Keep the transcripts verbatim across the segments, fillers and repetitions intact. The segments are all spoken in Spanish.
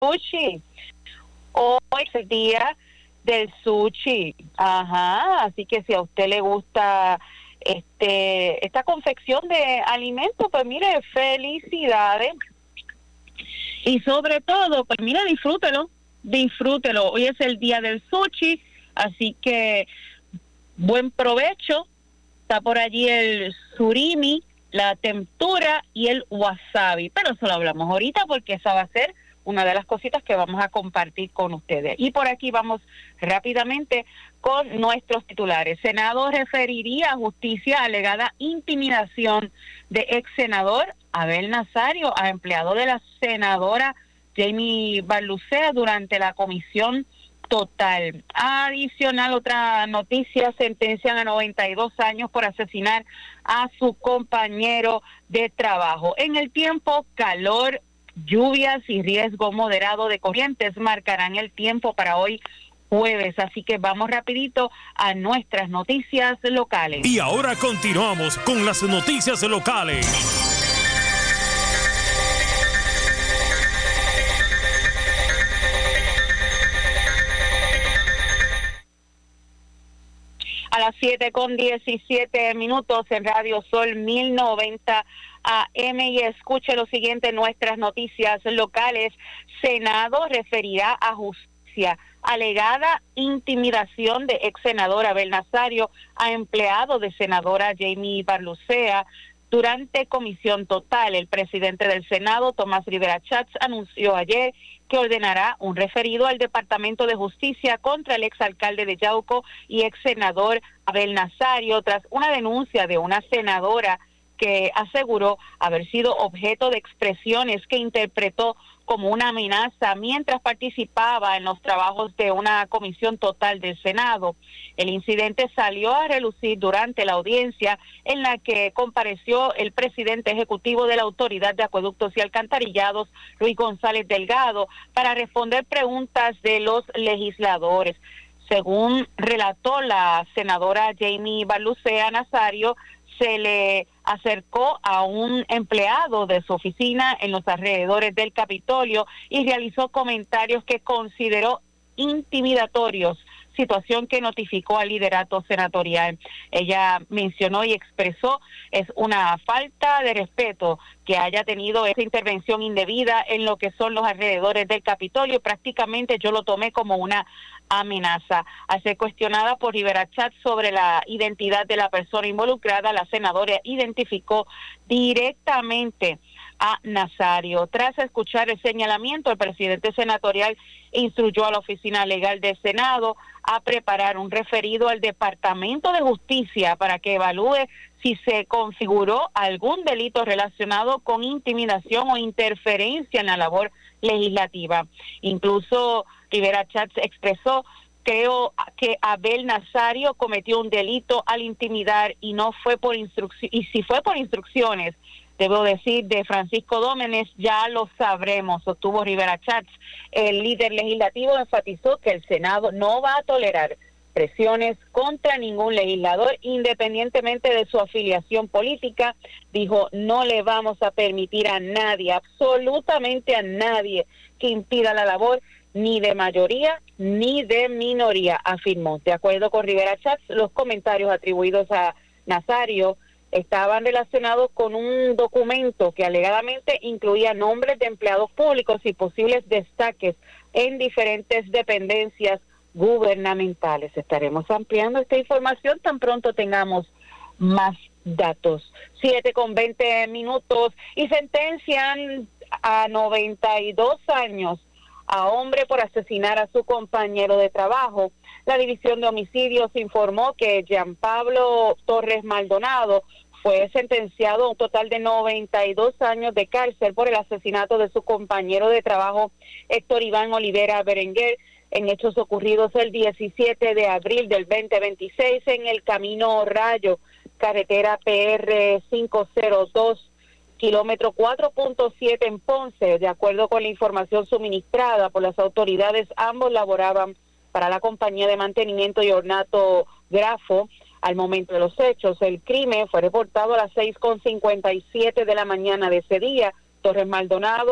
sushi. Hoy es el día del sushi. Ajá, así que si a usted le gusta este esta confección de alimentos, pues mire, felicidades. Y sobre todo, pues mire, disfrútelo, disfrútelo. Hoy es el día del sushi, así que buen provecho. Está por allí el surimi, la tempura y el wasabi, pero eso lo hablamos ahorita porque esa va a ser una de las cositas que vamos a compartir con ustedes. Y por aquí vamos rápidamente con nuestros titulares. Senado referiría a justicia alegada intimidación de ex senador Abel Nazario a empleado de la senadora Jamie Barlucea durante la comisión total. Adicional, otra noticia, sentencian a noventa y dos años por asesinar a su compañero de trabajo. En el tiempo, calor, lluvias y riesgo moderado de corrientes marcarán el tiempo para hoy jueves, así que vamos rapidito a nuestras noticias locales. Y ahora continuamos con las noticias locales. A las siete con diecisiete minutos en Radio Sol mil noventa A M y escuche lo siguiente, nuestras noticias locales. Senado referirá a justicia alegada intimidación de ex senador Abel Nazario a empleado de senadora Jamie Barlucea durante comisión total. El presidente del Senado, Tomás Rivera Chats, anunció ayer que ordenará un referido al Departamento de Justicia contra el exalcalde de Yauco y ex senador Abel Nazario tras una denuncia de una senadora que aseguró haber sido objeto de expresiones que interpretó como una amenaza mientras participaba en los trabajos de una comisión total del Senado. El incidente salió a relucir durante la audiencia en la que compareció el presidente ejecutivo de la Autoridad de Acueductos y Alcantarillados, Luis González Delgado, para responder preguntas de los legisladores. Según relató la senadora Jamie Barlucea, Nazario se le acercó a un empleado de su oficina en los alrededores del Capitolio y realizó comentarios que consideró intimidatorios, situación que notificó al liderato senatorial. Ella mencionó y expresó, es una falta de respeto que haya tenido esa intervención indebida en lo que son los alrededores del Capitolio. Prácticamente yo lo tomé como una amenaza. Al ser cuestionada por Rivera Chats sobre la identidad de la persona involucrada, la senadora identificó directamente a Nazario. Tras escuchar el señalamiento, el presidente senatorial instruyó a la Oficina Legal del Senado a preparar un referido al Departamento de Justicia para que evalúe si se configuró algún delito relacionado con intimidación o interferencia en la labor legislativa. Incluso Rivera Chats expresó: creo que Abel Nazario cometió un delito al intimidar y no fue por instrucción, y si fue por instrucciones, debo decir, de Francisco Dómenes, ya lo sabremos, sostuvo Rivera Chats. El líder legislativo enfatizó que el Senado no va a tolerar presiones contra ningún legislador, independientemente de su afiliación política. Dijo, no le vamos a permitir a nadie, absolutamente a nadie, que impida la labor ni de mayoría ni de minoría, afirmó. De acuerdo con Rivera Chats, los comentarios atribuidos a Nazario estaban relacionados con un documento que alegadamente incluía nombres de empleados públicos y posibles destaques en diferentes dependencias gubernamentales. Estaremos ampliando esta información tan pronto tengamos más datos. Siete con veinte minutos y sentencian a noventa y dos años a hombre por asesinar a su compañero de trabajo. La División de Homicidios informó que Gianpablo Torres Maldonado fue sentenciado a un total de noventa y dos años de cárcel por el asesinato de su compañero de trabajo Héctor Iván Olivera Berenguer en hechos ocurridos el diecisiete de abril del veinte veintiséis en el Camino Rayo, carretera P R quinientos dos, kilómetro cuatro punto siete en Ponce. De acuerdo con la información suministrada por las autoridades, ambos laboraban para la compañía de mantenimiento y ornato Grafo. Al momento de los hechos, el crimen fue reportado a las seis con cincuenta y siete de la mañana de ese día. Torres Maldonado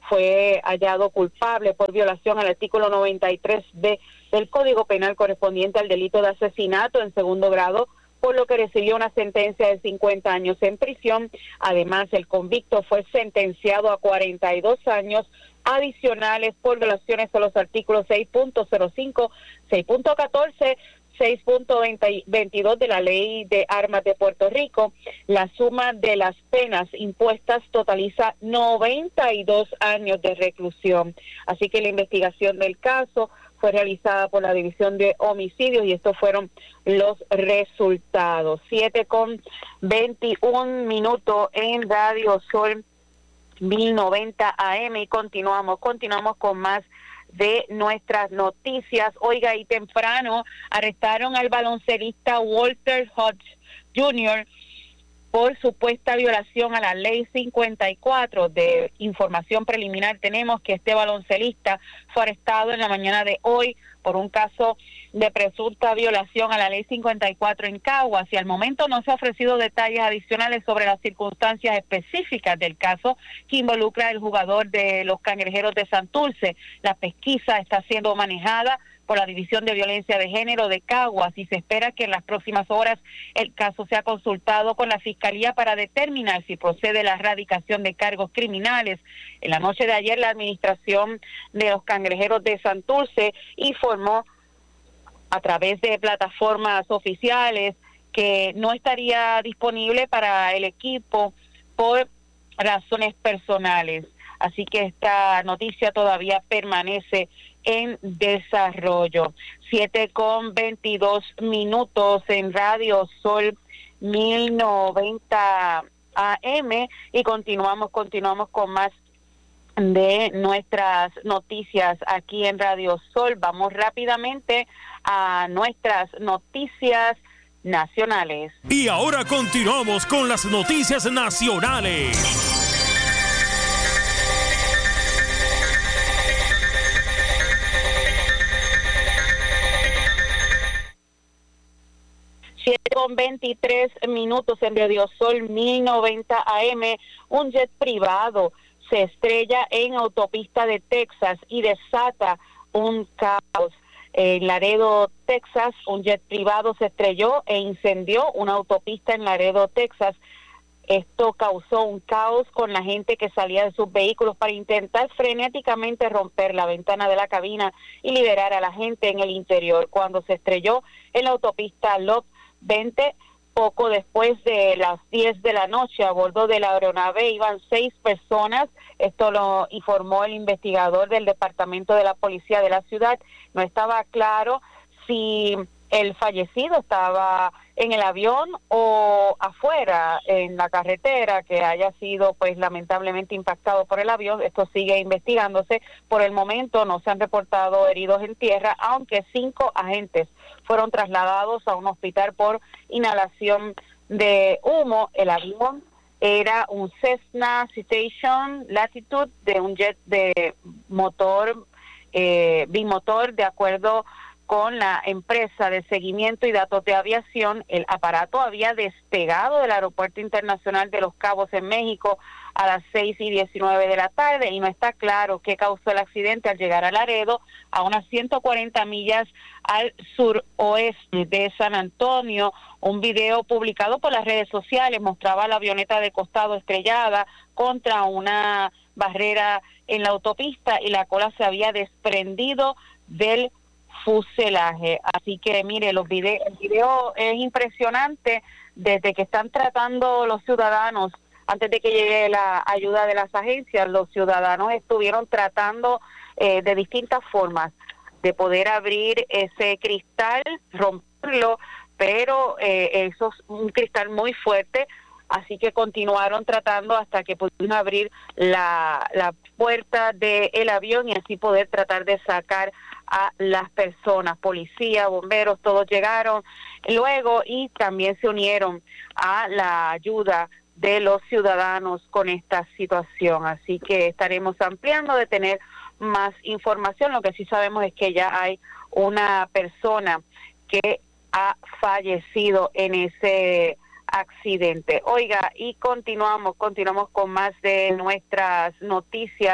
fue hallado culpable por violación al artículo noventa y tres B del Código Penal correspondiente al delito de asesinato en segundo grado, por lo que recibió una sentencia de cincuenta años en prisión. Además, el convicto fue sentenciado a cuarenta y dos años adicionales por violaciones a los artículos seis punto cero cinco, seis punto catorce, seis punto veintidós de la Ley de Armas de Puerto Rico. La suma de las penas impuestas totaliza noventa y dos años de reclusión. Así que la investigación del caso fue realizada por la División de Homicidios y estos fueron los resultados. siete con veintiún minutos en Radio Sol mil noventa A M y continuamos, continuamos con más de nuestras noticias. Oiga, y temprano arrestaron al baloncelista Walter Hodge junior por supuesta violación a la ley cincuenta y cuatro. De información preliminar tenemos que este baloncelista fue arrestado en la mañana de hoy por un caso de presunta violación a la ley cincuenta y cuatro en Caguas, y al momento no se ha ofrecido detalles adicionales sobre las circunstancias específicas del caso que involucra al jugador de los Cangrejeros de Santurce. La pesquisa está siendo manejada por la División de Violencia de Género de Caguas y se espera que en las próximas horas el caso sea consultado con la Fiscalía para determinar si procede la erradicación de cargos criminales. En la noche de ayer, la administración de los Cangrejeros de Santurce informó a través de plataformas oficiales que no estaría disponible para el equipo por razones personales. Así que esta noticia todavía permanece en desarrollo. siete con veintidós minutos en Radio Sol mil noventa A M y continuamos, continuamos con más de nuestras noticias aquí en Radio Sol. Vamos rápidamente a nuestras noticias nacionales. Y ahora continuamos con las noticias nacionales. siete con veintitrés minutos en Radio Sol mil noventa A M. Un jet privado se estrella en autopista de Texas y desata un caos. En Laredo, Texas, un jet privado se estrelló e incendió una autopista en Laredo, Texas. Esto causó un caos con la gente que salía de sus vehículos para intentar frenéticamente romper la ventana de la cabina y liberar a la gente en el interior. Cuando se estrelló en la autopista Lob veinte, poco después de las diez de la noche, a bordo de la aeronave iban seis personas. Esto lo informó el investigador del Departamento de la Policía de la ciudad. No estaba claro si el fallecido estaba en el avión o afuera en la carretera, que haya sido pues lamentablemente impactado por el avión. Esto sigue investigándose. Por el momento no se han reportado heridos en tierra, aunque cinco agentes fueron trasladados a un hospital por inhalación de humo. El avión era un Cessna Citation Latitude de un jet de motor eh, bimotor, de acuerdo con la empresa de seguimiento y datos de aviación. El aparato había despegado del Aeropuerto Internacional de Los Cabos en México a las seis y diecinueve de la tarde y no está claro qué causó el accidente al llegar a Laredo, a unas ciento cuarenta millas al suroeste de San Antonio. Un video publicado por las redes sociales mostraba la avioneta de costado estrellada contra una barrera en la autopista y la cola se había desprendido del fuselaje. Así que mire, los videos, el video es impresionante. Desde que están tratando los ciudadanos, antes de que llegue la ayuda de las agencias, los ciudadanos estuvieron tratando eh, de distintas formas de poder abrir ese cristal, romperlo, pero eh, eso es un cristal muy fuerte, así que continuaron tratando hasta que pudieron abrir la, la puerta del avión y así poder tratar de sacar a las personas. Policía, bomberos, todos llegaron luego y también se unieron a la ayuda de los ciudadanos con esta situación. Así que estaremos ampliando de tener más información. Lo que sí sabemos es que ya hay una persona que ha fallecido en ese accidente. Oiga, y continuamos, continuamos con más de nuestras noticias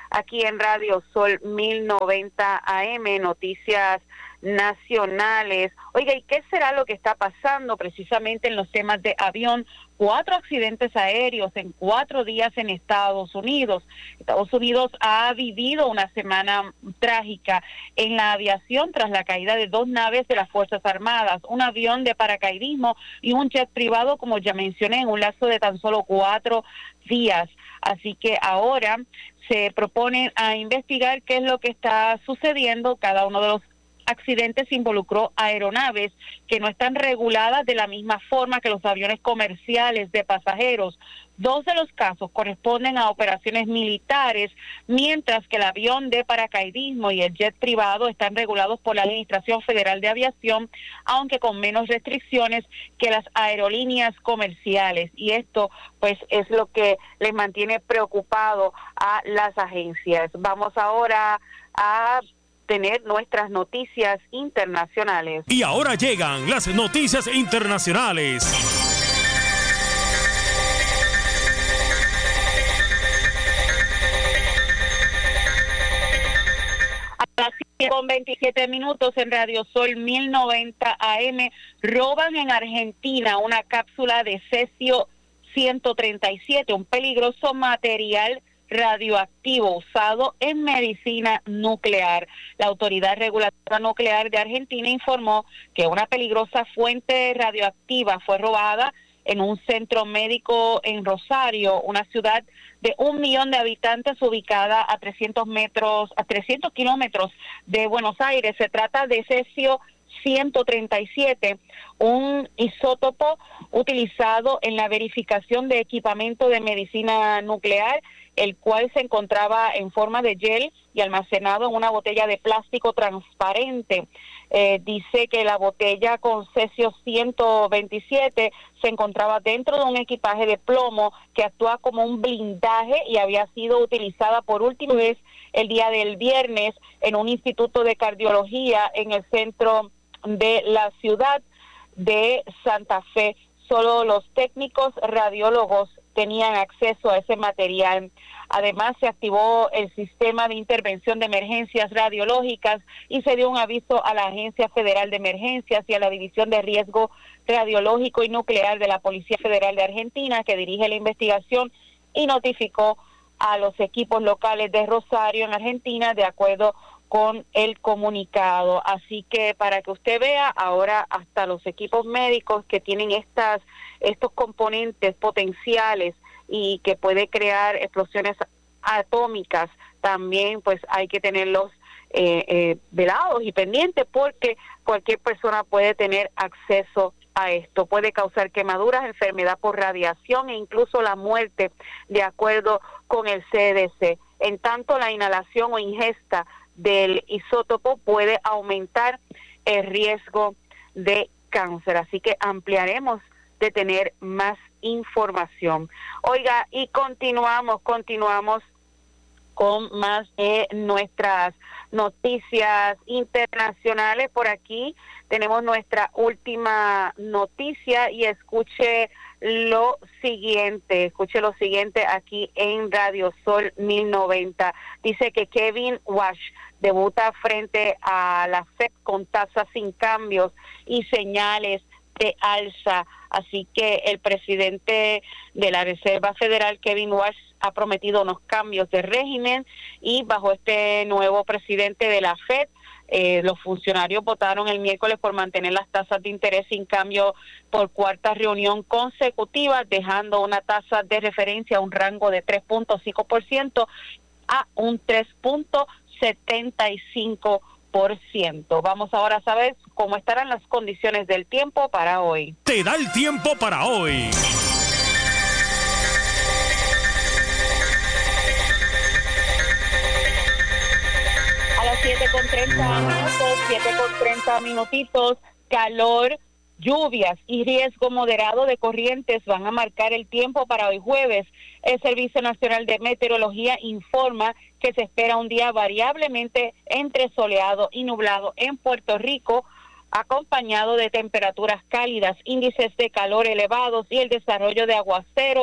aquí en Radio Sol mil noventa A M, noticias nacionales. Oiga, ¿y qué será lo que está pasando precisamente en los temas de avión? Cuatro accidentes aéreos en cuatro días en Estados Unidos. Estados Unidos ha vivido una semana trágica en la aviación tras la caída de dos naves de las Fuerzas Armadas, un avión de paracaidismo y un jet privado, como ya mencioné, en un lapso de tan solo cuatro días. Así que ahora se propone a investigar qué es lo que está sucediendo. Cada uno de los accidentes involucró aeronaves que no están reguladas de la misma forma que los aviones comerciales de pasajeros. Dos de los casos corresponden a operaciones militares, mientras que el avión de paracaidismo y el jet privado están regulados por la Administración Federal de Aviación, aunque con menos restricciones que las aerolíneas comerciales. Y esto, pues, es lo que les mantiene preocupado a las agencias. Vamos ahora a tener nuestras noticias internacionales. Y ahora llegan las noticias internacionales. A las siete con veintisiete minutos en Radio Sol mil noventa A M, roban en Argentina una cápsula de cesio ciento treinta y siete, un peligroso material radioactivo usado en medicina nuclear. La Autoridad Reguladora Nuclear de Argentina informó que una peligrosa fuente radioactiva fue robada en un centro médico en Rosario, una ciudad de un millón de habitantes ubicada a trescientos metros, a trescientos kilómetros de Buenos Aires. Se trata de cesio ciento treinta y siete, un isótopo utilizado en la verificación de equipamiento de medicina nuclear, el cual se encontraba en forma de gel y almacenado en una botella de plástico transparente. Eh, dice que la botella con cesio ciento veintisiete se encontraba dentro de un equipaje de plomo que actúa como un blindaje y había sido utilizada por última vez el día del viernes en un instituto de cardiología en el centro de la ciudad de Santa Fe. Solo los técnicos radiólogos tenían acceso a ese material. Además, se activó el sistema de intervención de emergencias radiológicas y se dio un aviso a la Agencia Federal de Emergencias y a la División de Riesgo Radiológico y Nuclear de la Policía Federal de Argentina, que dirige la investigación, y notificó a los equipos locales de Rosario, en Argentina, de acuerdo con el comunicado. Así que para que usted vea, ahora hasta los equipos médicos que tienen estas estos componentes potenciales y que puede crear explosiones atómicas, también pues hay que tenerlos eh, eh, velados y pendientes, porque cualquier persona puede tener acceso a esto. Puede causar quemaduras, enfermedad por radiación e incluso la muerte, de acuerdo con el C D C. En tanto, la inhalación o ingesta del isótopo puede aumentar el riesgo de cáncer. Así que ampliaremos de tener más información. Oiga, y continuamos, continuamos con más de nuestras noticias internacionales. Por aquí tenemos nuestra última noticia y escuche lo siguiente, escuche lo siguiente aquí en Radio Sol mil noventa. Dice que Kevin Walsh debuta frente a la Fed con tasas sin cambios y señales de alza. Así que el presidente de la Reserva Federal, Kevin Walsh, ha prometido unos cambios de régimen, y bajo este nuevo presidente de la Fed, eh, los funcionarios votaron el miércoles por mantener las tasas de interés sin cambio por cuarta reunión consecutiva, dejando una tasa de referencia, un rango de tres punto cinco por ciento a un tres punto setenta y cinco por ciento. Vamos ahora a saber cómo estarán las condiciones del tiempo para hoy. Te da el tiempo para hoy. A las siete con treinta minutos, siete con treinta minutitos, calor, lluvias y riesgo moderado de corrientes van a marcar el tiempo para hoy jueves. El Servicio Nacional de Meteorología informa que se espera un día variablemente entre soleado y nublado en Puerto Rico, acompañado de temperaturas cálidas, índices de calor elevados y el desarrollo de aguaceros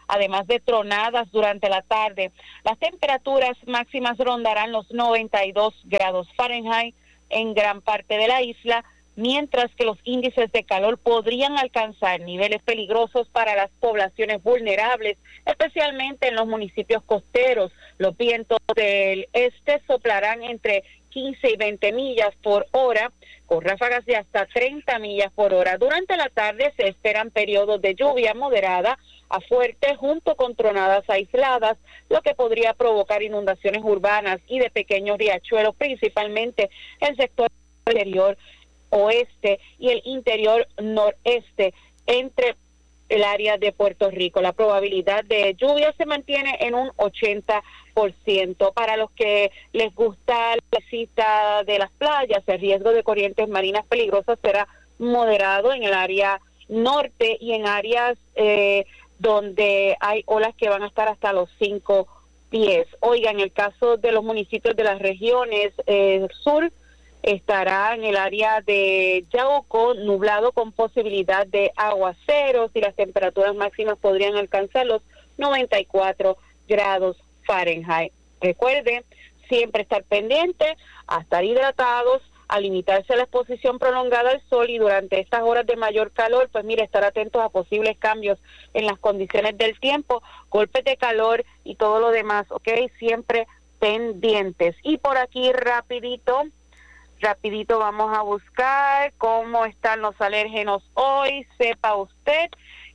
además de tronadas durante la tarde. Las temperaturas máximas rondarán los noventa y dos grados Fahrenheit en gran parte de la isla, mientras que los índices de calor podrían alcanzar niveles peligrosos para las poblaciones vulnerables, especialmente en los municipios costeros. Los vientos del este soplarán entre quince y veinte millas por hora, con ráfagas de hasta treinta millas por hora. Durante la tarde se esperan periodos de lluvia moderada a fuerte junto con tronadas aisladas, lo que podría provocar inundaciones urbanas y de pequeños riachuelos, principalmente en el sector interior oeste y el interior noreste entre el área de Puerto Rico. La probabilidad de lluvia se mantiene en un ochenta por ciento. Para los que les gusta la visita de las playas, el riesgo de corrientes marinas peligrosas será moderado en el área norte y en áreas eh, donde hay olas que van a estar hasta los cinco pies. Oiga, en el caso de los municipios de las regiones eh, sur, estará en el área de Yauco nublado con posibilidad de aguaceros y las temperaturas máximas podrían alcanzar los noventa y cuatro grados Fahrenheit. Recuerde siempre estar pendiente, a estar hidratados, a limitarse a la exposición prolongada al sol, y durante estas horas de mayor calor, pues mire, estar atentos a posibles cambios en las condiciones del tiempo, golpes de calor y todo lo demás, ¿ok? Siempre pendientes. Y por aquí rapidito, Rapidito vamos a buscar cómo están los alérgenos hoy. Sepa usted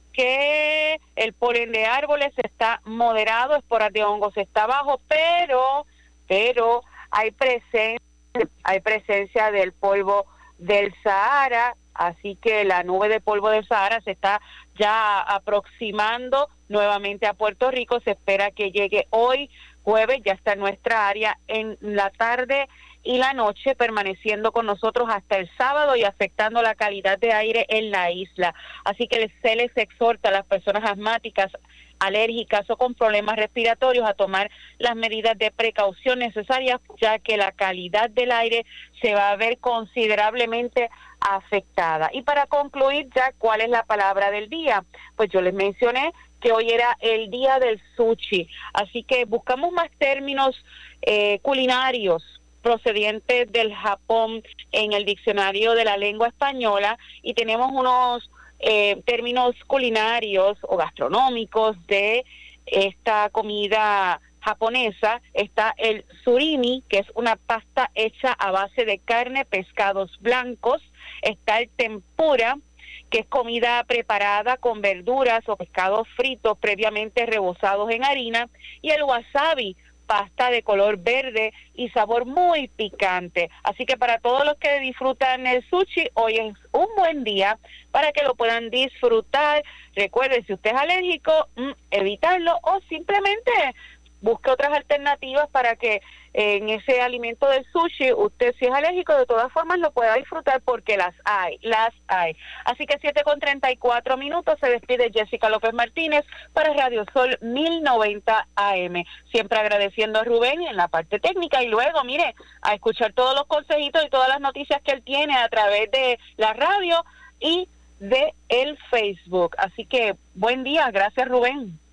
que el polen de árboles está moderado, esporas de hongos está bajo, pero pero hay presencia, hay presencia del polvo del Sahara, así que la nube de polvo del Sahara se está ya aproximando nuevamente a Puerto Rico. Se espera que llegue hoy jueves, ya está en nuestra área en la tarde y la noche, permaneciendo con nosotros hasta el sábado y afectando la calidad de aire en la isla. Así que se les exhorta a las personas asmáticas, alérgicas o con problemas respiratorios a tomar las medidas de precaución necesarias, ya que la calidad del aire se va a ver considerablemente afectada. Y para concluir ya, ¿cuál es la palabra del día? Pues yo les mencioné que hoy era el día del sushi, así que buscamos más términos eh, culinarios procedientes del Japón en el diccionario de la lengua española, y tenemos unos eh, términos culinarios o gastronómicos de esta comida japonesa. Está el surimi, que es una pasta hecha a base de carne, pescados blancos. Está el tempura, que es comida preparada con verduras o pescados fritos previamente rebozados en harina, y el wasabi, pasta de color verde y sabor muy picante. Así que para todos los que disfrutan el sushi, hoy es un buen día para que lo puedan disfrutar. Recuerden, si usted es alérgico, mmm, evitarlo, o simplemente busque otras alternativas para que eh, en ese alimento del sushi, usted, si es alérgico, de todas formas lo pueda disfrutar, porque las hay, las hay. Así que siete con treinta y cuatro minutos, se despide Jessica López Martínez para Radio Sol mil noventa A M. Siempre agradeciendo a Rubén en la parte técnica, y luego, mire, a escuchar todos los consejitos y todas las noticias que él tiene a través de la radio y de el Facebook. Así que buen día, gracias Rubén.